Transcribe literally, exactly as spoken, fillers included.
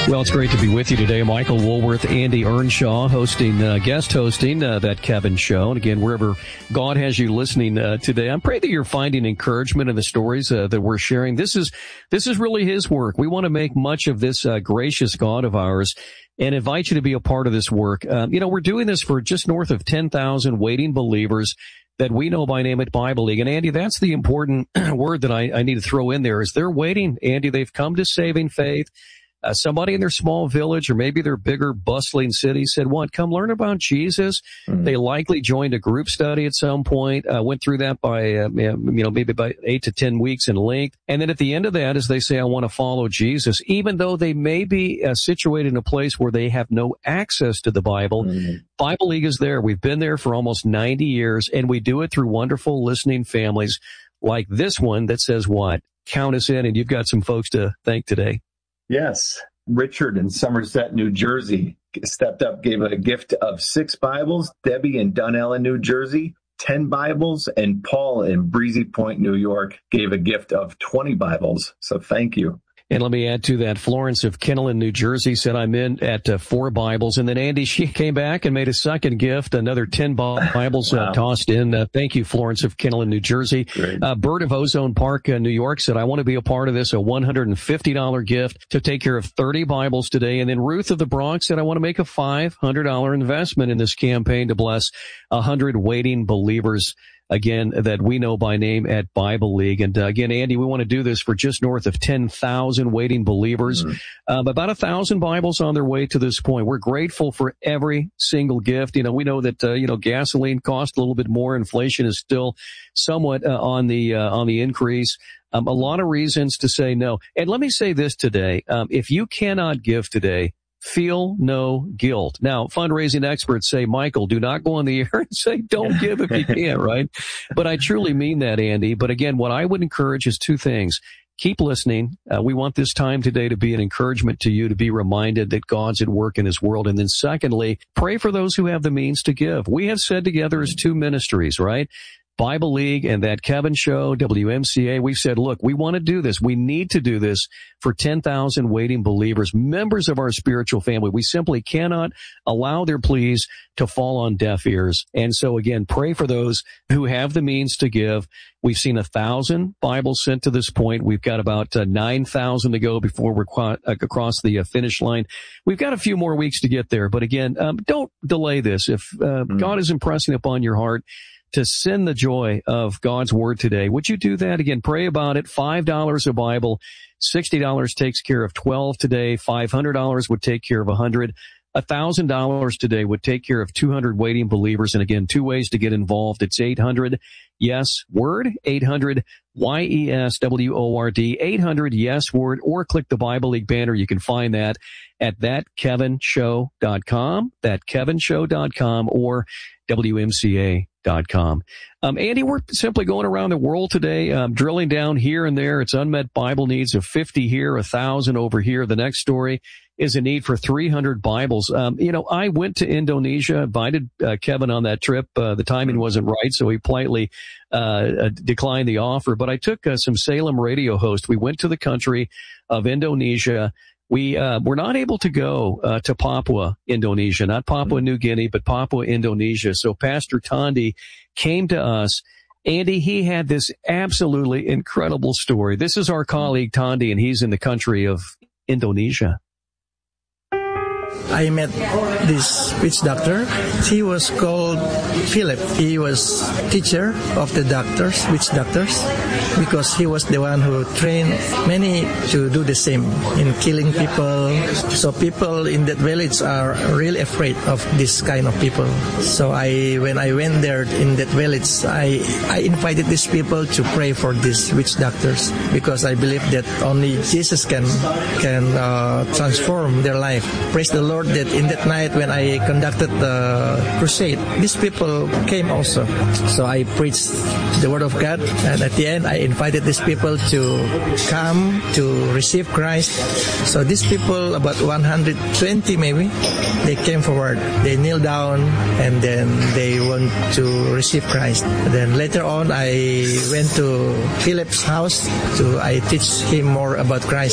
Well, it's great to be with you today. Michael Woolworth, Andy Earnshaw, hosting, uh, guest hosting uh, that Kevin Show. And again, wherever God has you listening uh, today, I'm praying that you're finding encouragement in the stories uh, that we're sharing. This is this is really His work. We want to make much of this uh, gracious God of ours and invite you to be a part of this work. Um, you know, we're doing this for just north of ten thousand waiting believers that we know by name at Bible League. And Andy, that's the important word that I, I need to throw in there is they're waiting. Andy, they've come to saving faith. Uh, somebody in their small village or maybe their bigger bustling city said, what, come learn about Jesus. Mm-hmm. They likely joined a group study at some point, uh, went through that by, uh, you know, maybe by eight to ten weeks in length. And then at the end of that, as they say, I want to follow Jesus, even though they may be uh, situated in a place where they have no access to the Bible. Mm-hmm. Bible League is there. We've been there for almost ninety years, and we do it through wonderful listening families like this one that says what? Count us in, and you've got some folks to thank today. Yes. Richard in Somerset, New Jersey, stepped up, gave a gift of six Bibles. Debbie in Dunellen, New Jersey, ten Bibles. And Paul in Breezy Point, New York, gave a gift of twenty Bibles. So thank you. And let me add to that, Florence of Kinnelon, New Jersey, said I'm in at uh, four Bibles. And then Andy, she came back and made a second gift, another ten Bibles wow. uh, tossed in. Uh, thank you, Florence of Kinnelon, New Jersey. Uh, Bert of Ozone Park, uh, New York, said I want to be a part of this, a one hundred fifty dollars gift to take care of thirty Bibles today. And then Ruth of the Bronx said I want to make a five hundred dollars investment in this campaign to bless one hundred waiting believers, again, that we know by name at Bible League. And uh, again, Andy, we want to do this for just north of ten thousand waiting believers, mm-hmm. um, about a thousand Bibles on their way to this point. We're grateful for every single gift. You know, we know that, uh, you know, gasoline costs a little bit more. Inflation is still somewhat uh, on the, uh, on the increase. Um, a lot of reasons to say no. And let me say this today. Um, if you cannot give today, feel no guilt. Now, fundraising experts say, Michael, do not go on the air and say, don't give if you can't, right? But I truly mean that, Andy. But again, what I would encourage is two things. Keep listening. Uh, we want this time today to be an encouragement to you, to be reminded that God's at work in His world. And then secondly, pray for those who have the means to give. We have said together as two ministries, right? Bible League and that Kevin Show, W M C A, we've said, look, we want to do this. We need to do this for ten thousand waiting believers, members of our spiritual family. We simply cannot allow their pleas to fall on deaf ears. And so again, pray for those who have the means to give. We've seen a thousand Bibles sent to this point. We've got about uh, nine thousand to go before we're qu- across the uh, finish line. We've got a few more weeks to get there. But again, um, don't delay this. If uh, mm. God is impressing upon your heart to send the joy of God's Word today, would you do that? Again, pray about it. five dollars a Bible, sixty dollars takes care of twelve today. five hundred dollars would take care of one hundred. one thousand dollars today would take care of two hundred waiting believers. And again, two ways to get involved. It's eight hundred yes word, eight hundred Y E S W O R D, eight hundred yes word, or click the Bible League banner. You can find that at that kevin show dot com, that kevin show dot com, or W M C A dot com. Um, Andy, we're simply going around the world today, um, drilling down here and there. It's unmet Bible needs of fifty here, one thousand over here. The next story is a need for three hundred Bibles. Um, you know, I went to Indonesia, invited uh, Kevin on that trip. Uh, the timing wasn't right, so he politely uh, uh declined the offer. But I took uh, some Salem radio hosts. We went to the country of Indonesia. We uh, were not able to go uh, to Papua, Indonesia, not Papua New Guinea, but Papua, Indonesia. So Pastor Tondi came to us. Andy, he had this absolutely incredible story. This is our colleague Tondi, and he's in the country of Indonesia. I met this witch doctor. He was called Philip. He was teacher of the doctors, witch doctors, because he was the one who trained many to do the same in killing people. So people in that village are really afraid of this kind of people. So I, when I went there in that village, I, I invited these people to pray for these witch doctors, because I believe that only Jesus can can uh, transform their life. Praise the Lord that in that night when I conducted the crusade, these people came also. So I preached the word of God, and at the end I invited these people to come to receive Christ. So these people, about one hundred twenty maybe, they came forward. They kneel down and then they want to receive Christ. Then later on I went to Philip's house to I teach him more about Christ.